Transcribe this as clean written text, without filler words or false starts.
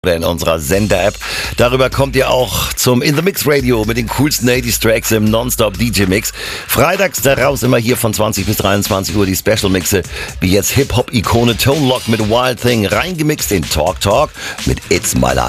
in unserer Sender-App. Darüber kommt ihr auch zum In the Mix Radio mit den coolsten 80s Tracks im Nonstop DJ Mix. Freitags daraus immer hier von 20 bis 23 Uhr die Special Mixe, wie jetzt Hip-Hop-Ikone Tone Loc mit Wild Thing, reingemixt in Talk Talk mit It's My Life.